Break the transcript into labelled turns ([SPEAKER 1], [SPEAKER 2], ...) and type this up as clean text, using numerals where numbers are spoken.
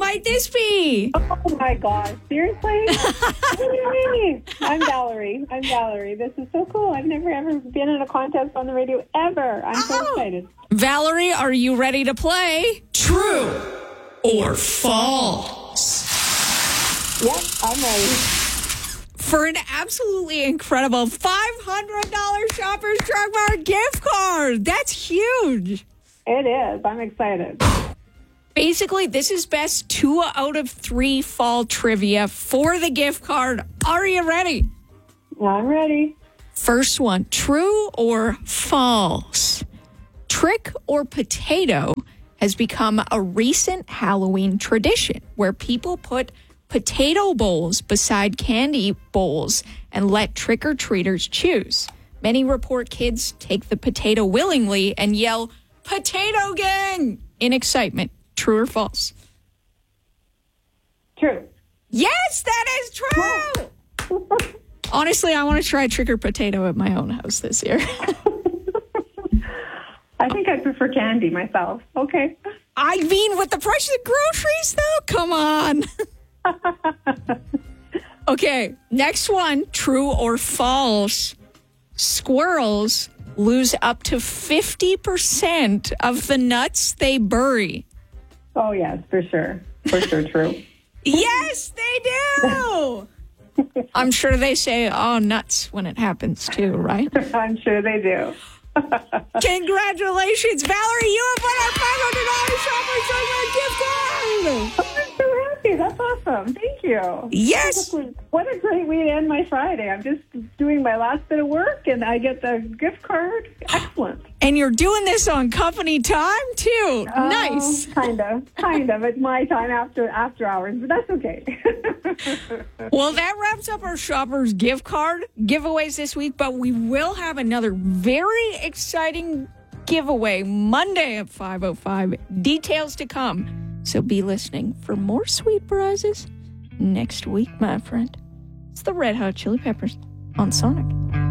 [SPEAKER 1] might this be?
[SPEAKER 2] Oh my gosh, seriously? What do you mean? I'm Valerie. This is so cool. I've never ever been in a contest on the radio ever. I'm so excited.
[SPEAKER 1] Valerie, are you ready to play? True or false?
[SPEAKER 2] Yep, I'm ready.
[SPEAKER 1] For an absolutely incredible $500 Shoppers Drug Mart gift card. That's huge.
[SPEAKER 2] It is. I'm excited.
[SPEAKER 1] Basically, this is best 2 out of 3 fall trivia for the gift card. Are you ready?
[SPEAKER 2] I'm ready.
[SPEAKER 1] First one, true or false? Trick or potato has become a recent Halloween tradition where people put potato bowls beside candy bowls and let trick-or-treaters choose. Many report kids take the potato willingly and yell, "Potato gang!" in excitement. True or false?
[SPEAKER 2] True.
[SPEAKER 1] Yes, that is true! Honestly, I want to try trick or potato at my own house this year.
[SPEAKER 2] I think I prefer candy myself. Okay.
[SPEAKER 1] I mean, with the price of groceries, though? Come on. Okay, next one. True or false? Squirrels lose up to 50% of the nuts they bury.
[SPEAKER 2] Oh, yes, for sure. For sure, true.
[SPEAKER 1] Yes, they do. I'm sure they say, oh, nuts when it happens too, right?
[SPEAKER 2] I'm sure they do.
[SPEAKER 1] Congratulations, Valerie. You have won our $500 Shoppers Drug Mart gift card.
[SPEAKER 2] I'm so happy. That's awesome. Thank you.
[SPEAKER 1] Yes.
[SPEAKER 2] What a great way to end my Friday. I'm just doing my last bit of work, and I get the gift card. Excellent.
[SPEAKER 1] And you're doing this on company time, too. Nice.
[SPEAKER 2] Kind of. It's my time after hours, but that's okay.
[SPEAKER 1] Well, that wraps up our Shoppers gift card giveaways this week, but we will have another very exciting giveaway Monday at 5:05. Details to come. So be listening for more sweet prizes next week, my friend. It's the Red Hot Chili Peppers on Sonic.